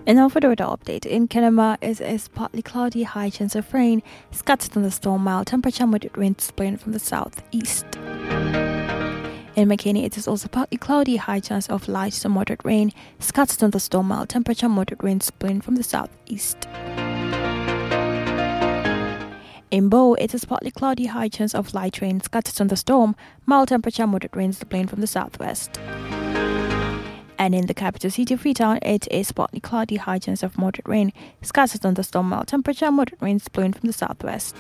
And now for the weather update. In Kenema, it is partly cloudy, high chance of rain, scattered thunderstorm, mild temperature, moderate winds blowing from the southeast. In McKinney, it is also partly cloudy, high chance of light to moderate rain, scattered thunderstorm, mild temperature, moderate winds blowing from the southeast. In Bow, it is partly cloudy, high chance of light rain, scattered thunderstorm, mild temperature, moderate winds blowing from the southwest. And in the capital city, Freetown, it is partly cloudy, high chance of moderate rain, scattered thunderstorm, mild temperature, moderate winds blowing from the southwest.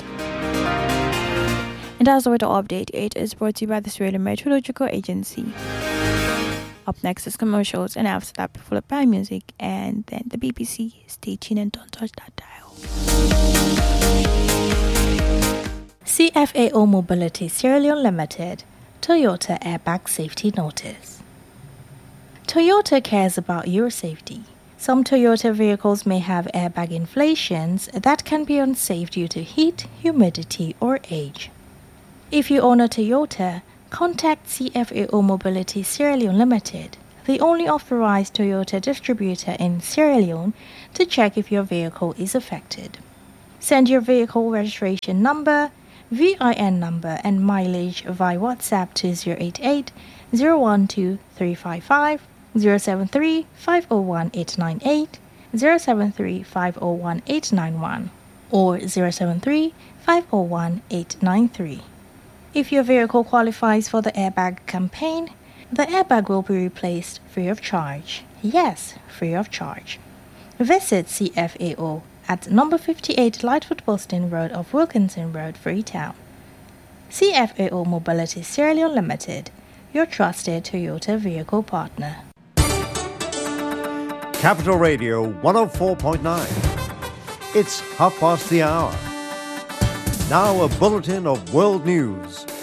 And as the weather update, it is brought to you by the Sierra Leone Meteorological Agency. Up next is commercials, and after that, followed by music, and then the BBC. Stay tuned and don't touch that dial. CFAO Mobility Sierra Leone Limited, Toyota Airbag Safety Notice. Toyota cares about your safety. Some Toyota vehicles may have airbag inflations that can be unsafe due to heat, humidity, or age. If you own a Toyota, contact CFAO Mobility Sierra Leone Limited, the only authorized Toyota distributor in Sierra Leone, to check if your vehicle is affected. Send your vehicle registration number, VIN number, and mileage via WhatsApp to 088 012 355 073 501 898, 073 501 891, or 073 501 893. If your vehicle qualifies for the airbag campaign, the airbag will be replaced free of charge. Yes, free of charge. Visit CFAO at number 58 Lightfoot Boston Road off Wilkinson Road, Freetown. CFAO Mobility Sierra Leone Limited, your trusted Toyota vehicle partner. Capital Radio 104.9. It's 1:30. Now a bulletin of world news.